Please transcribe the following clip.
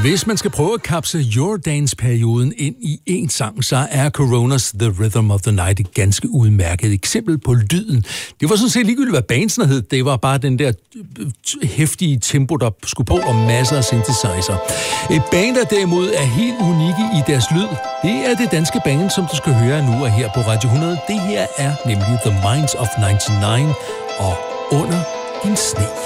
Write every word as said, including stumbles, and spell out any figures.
Hvis man skal prøve at kapsle Eurodance-perioden ind i en sang, så er Coronas The Rhythm of the Night et ganske udmærket eksempel på lyden. Det var sådan set ligegyldigt, hvad bandsen hed. Det var bare den der heftige tempo, der skulle på, og masser af synthesizer. Et band, der derimod er helt unikke i deres lyd, det er det danske band, som du skal høre nu og her på Radio hundrede. Det her er nemlig The Minds of nioghalvfems og Under din sne.